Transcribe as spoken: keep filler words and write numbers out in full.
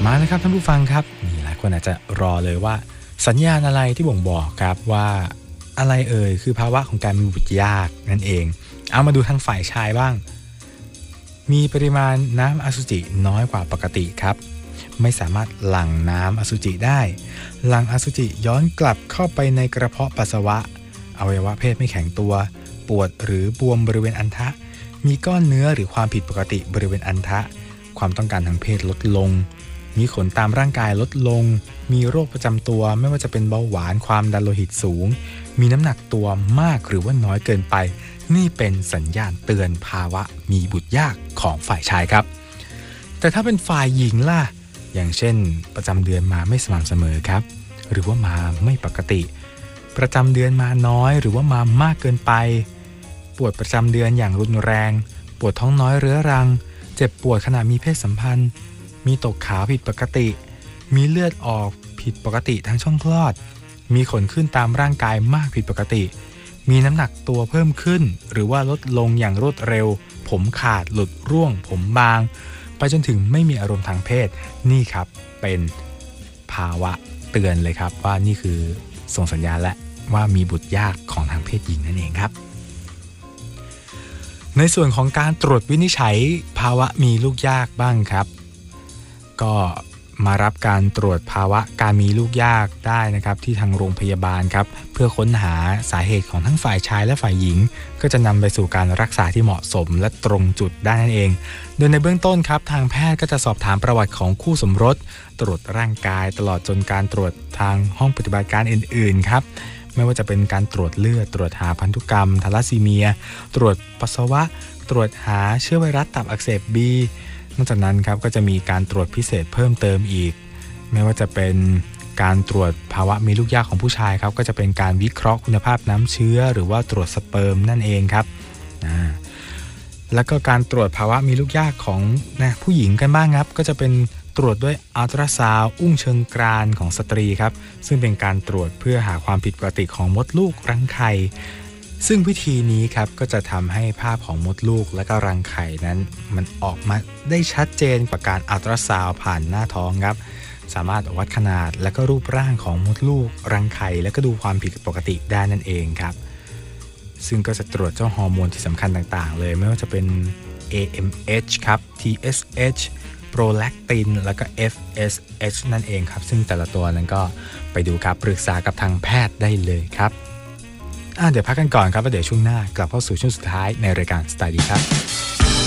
มาแล้วครับท่านผู้ฟังครับมีหลายคนอาจจะรอเลยว่าสัญญาณอะไรที่บ่งบอกครับว่าอะไรเอ่ยคือภาวะของการมีบุตรยากนั่นเองเอามาดูทางฝ่ายชายบ้างมีปริมาณน้ำอสุจิน้อยกว่าปกติครับไม่สามารถหลั่งน้ำอสุจิได้หลั่งอสุจิย้อนกลับเข้าไปในกระเพาะปัสสาวะอวัยวะเพศไม่แข็งตัวปวดหรือบวมบริเวณอัณฑะมีก้อนเนื้อหรือความผิดปกติบริเวณอัณฑะความต้องการทางเพศลดลงมีขนตามร่างกายลดลงมีโรคประจำตัวไม่ว่าจะเป็นเบาหวานความดันโลหิตสูงมีน้ำหนักตัวมากหรือว่าน้อยเกินไปนี่เป็นสัญญาณเตือนภาวะมีบุตรยากของฝ่ายชายครับแต่ถ้าเป็นฝ่ายหญิงล่ะอย่างเช่นประจำเดือนมาไม่สม่ำเสมอครับหรือว่ามาไม่ปกติประจำเดือนมาน้อยหรือว่ามามากเกินไปปวดประจำเดือนอย่างรุนแรงปวดท้องน้อยเรื้อรังเจ็บปวดขณะมีเพศสัมพันธ์มีตกขาวผิดปกติมีเลือดออกผิดปกติทางช่องคลอดมีขนขึ้นตามร่างกายมากผิดปกติมีน้ำหนักตัวเพิ่มขึ้นหรือว่าลดลงอย่างรวดเร็วผมขาดหลุดร่วงผมบางไปจนถึงไม่มีอารมณ์ทางเพศนี่ครับเป็นภาวะเตือนเลยครับว่านี่คือส่งสัญญาณและว่ามีบุตรยากของทางเพศหญิงนั่นเองครับในส่วนของการตรวจวินิจฉัยภาวะมีลูกยากบ้างครับก็มารับการตรวจภาวะการมีลูกยากได้นะครับที่ทางโรงพยาบาลครับเพื่อค้นหาสาเหตุของทั้งฝ่ายชายและฝ่ายหญิงก็จะนำไปสู่การรักษาที่เหมาะสมและตรงจุดได้นั่นเองโดยในเบื้องต้นครับทางแพทย์ก็จะสอบถามประวัติของคู่สมรสตรวจร่างกายตลอดจนการตรวจทางห้องปฏิบัติการอื่นๆครับไม่ว่าจะเป็นการตรวจเลือดตรวจหาพันธุกรรมทาลัสซีเมียตรวจปัสสาวะตรวจหาเชื้อไวรัสตับอักเสบ Bนอกจากนั้นครับก็จะมีการตรวจพิเศษเพิ่มเติมอีกไม่ว่าจะเป็นการตรวจภาวะมีลูกยากของผู้ชายครับก็จะเป็นการวิเคราะห์คุณภาพน้ำเชื้อหรือว่าตรวจสเปิร์มนั่นเองครับแล้วก็การตรวจภาวะมีลูกยากของนะผู้หญิงกันบ้างครับก็จะเป็นตรวจด้วยอัลตราซาวด์อุ้งเชิงกรานของสตรีครับซึ่งเป็นการตรวจเพื่อหาความผิดปกติของมดลูกรังไข่ซึ่งวิธีนี้ครับก็จะทำให้ภาพของมดลูกและก็รังไข่นั้นมันออกมาได้ชัดเจนกว่าการอัลตราซาวด์ผ่านหน้าท้องครับสามารถวัดขนาดและก็รูปร่างของมดลูกรังไข่และก็ดูความผิดปกติได้นั่นเองครับซึ่งก็จะตรวจเจ้าฮอร์โมนที่สำคัญต่างๆเลยไม่ว่าจะเป็น เอ เอ็ม เอช ครับ ที เอส เอช โปรแลคตินแล้วก็ เอฟ เอส เอช นั่นเองครับซึ่งแต่ละตัวนั้นก็ไปดูครับปรึกษากับทางแพทย์ได้เลยครับอ่ะเดี๋ยวพักกันก่อนครับแล้วเดี๋ยวช่วงหน้ากลับเข้าสู่ช่วงสุดท้ายในรายการสไตล์ดีครับ